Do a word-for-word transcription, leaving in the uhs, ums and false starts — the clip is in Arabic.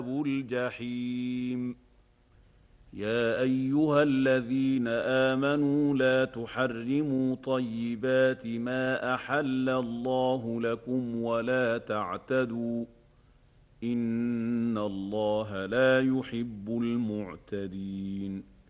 الجحيم يا أيها الذين آمنوا لا تحرموا طيبات ما أحل الله لكم ولا تعتدوا إن الله لا يحب المعتدين